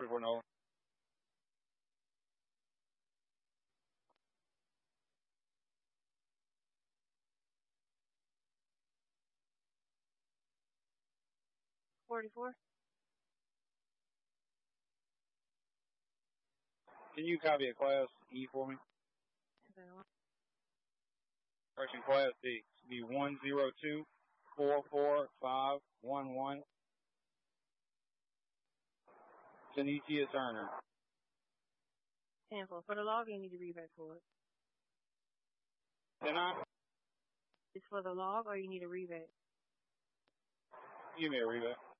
Nolan. Can you copy a Class E for me? Correction, Class D. Be 102-44511. Tanitia Turner. 10-4. For the log, you need to read back for it. Can I? It's for the log, or you need a read back? Give me a read back.